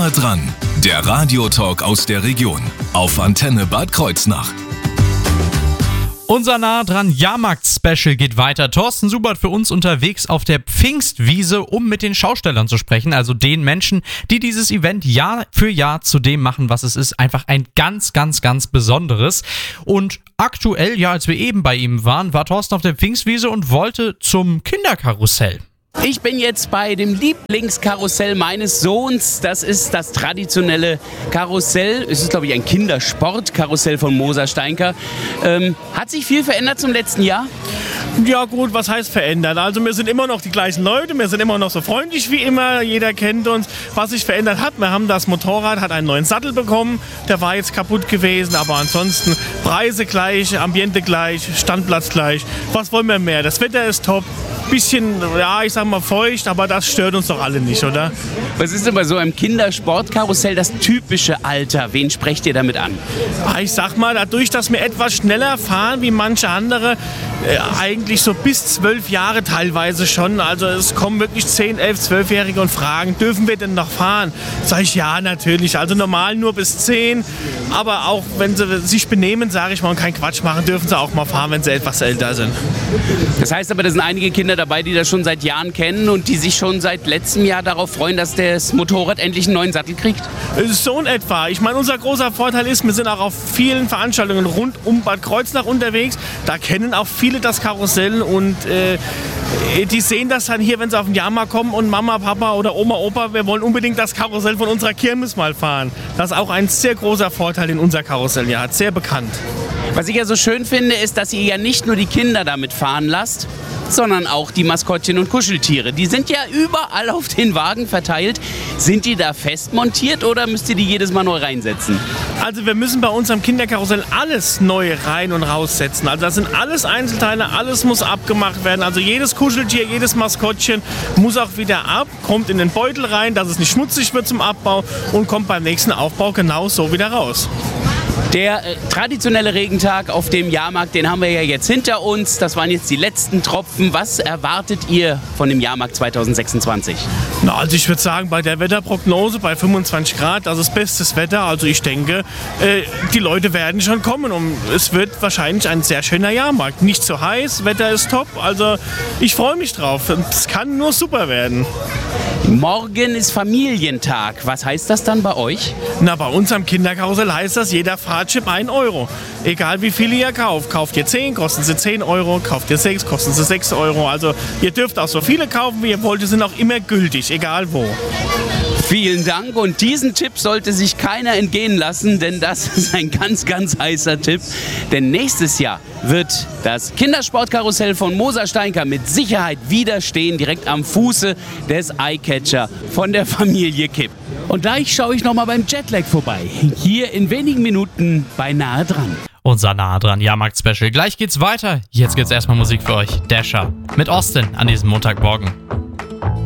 Nahe dran, der Radiotalk aus der Region auf Antenne Bad Kreuznach. Unser Nahe dran Jahrmarkt-Special geht weiter. Thorsten Subert für uns unterwegs auf der Pfingstwiese, um mit den Schaustellern zu sprechen, also den Menschen, die dieses Event Jahr für Jahr zu dem machen, was es ist. Einfach ein ganz, ganz, ganz Besonderes. Und aktuell, ja, als wir eben bei ihm waren, war Thorsten auf der Pfingstwiese und wollte zum Kinderkarussell. Ich bin jetzt bei dem Lieblingskarussell meines Sohns. Das ist das traditionelle Karussell. Es ist, glaube ich, ein Kindersportkarussell von Moser Steinker. Hat sich viel verändert zum letzten Jahr? Ja gut, was heißt verändert? Also wir sind immer noch die gleichen Leute, wir sind immer noch so freundlich wie immer, jeder kennt uns. Was sich verändert hat, wir haben das Motorrad, hat einen neuen Sattel bekommen, der war jetzt kaputt gewesen, aber ansonsten Preise gleich, Ambiente gleich, Standplatz gleich. Was wollen wir mehr? Das Wetter ist top, bisschen, ja ich sag mal feucht, aber das stört uns doch alle nicht, oder? Was ist denn bei so einem Kindersportkarussell das typische Alter? Wen sprecht ihr damit an? Ich sag mal, dadurch, dass wir etwas schneller fahren wie manche andere, eigentlich so bis 12 Jahre teilweise schon. Also es kommen wirklich 10, 11, 12-Jährige und fragen, dürfen wir denn noch fahren? Sag ich, ja, natürlich. Also normal nur bis 10. Aber auch wenn sie sich benehmen, sage ich mal, und keinen Quatsch machen, dürfen sie auch mal fahren, wenn sie etwas älter sind. Das heißt aber, da sind einige Kinder dabei, die das schon seit Jahren kennen und die sich schon seit letztem Jahr darauf freuen, dass das Motorrad endlich einen neuen Sattel kriegt? So in etwa. Ich meine, unser großer Vorteil ist, wir sind auch auf vielen Veranstaltungen rund um Bad Kreuznach unterwegs. Da kennen auch viele das Karussell und die sehen das dann hier, wenn sie auf den Jahrmarkt kommen und Mama, Papa oder Oma, Opa, wir wollen unbedingt das Karussell von unserer Kirmes mal fahren. Das ist auch ein sehr großer Vorteil, den unser Karussell ja hat, sehr bekannt. Was ich ja so schön finde, ist, dass ihr ja nicht nur die Kinder damit fahren lasst, sondern auch die Maskottchen und Kuscheltiere. Die sind ja überall auf den Wagen verteilt. Sind die da fest montiert oder müsst ihr die jedes Mal neu reinsetzen? Also wir müssen bei unserem Kinderkarussell alles neu rein und raussetzen. Also das sind alles Einzelteile, alles muss abgemacht werden. Also jedes Kuscheltier, jedes Maskottchen muss auch wieder ab, kommt in den Beutel rein, dass es nicht schmutzig wird zum Abbau und kommt beim nächsten Aufbau genau so wieder raus. Der traditionelle Regentag auf dem Jahrmarkt, den haben wir ja jetzt hinter uns. Das waren jetzt die letzten Tropfen. Was erwartet ihr von dem Jahrmarkt 2026? Na, also ich würde sagen, bei der Wetterprognose bei 25 Grad, das ist bestes Wetter. Also ich denke, die Leute werden schon kommen und es wird wahrscheinlich ein sehr schöner Jahrmarkt. Nicht zu heiß, Wetter ist top. Also ich freue mich drauf. Es kann nur super werden. Morgen ist Familientag. Was heißt das dann bei euch? Na, bei uns am Kinderkarussell heißt das, jeder Fahrtchip 1 Euro. Egal wie viele ihr kauft. Kauft ihr 10, kosten sie 10 Euro. Kauft ihr 6, kosten sie 6 Euro. Also ihr dürft auch so viele kaufen, wie ihr wollt. Die sind auch immer gültig, egal wo. Vielen Dank und diesen Tipp sollte sich keiner entgehen lassen, denn das ist ein ganz, ganz heißer Tipp. Denn nächstes Jahr wird das Kindersportkarussell von Moser Steinker mit Sicherheit wieder stehen, direkt am Fuße des Eyecatcher von der Familie Kipp. Und gleich schaue ich nochmal beim Jetlag vorbei, hier in wenigen Minuten bei Nahe dran. Unser Nahe dran Jahrmarkt-Special. Gleich geht's weiter. Jetzt gibt's erstmal Musik für euch. Dasher mit Austin an diesem Montagmorgen.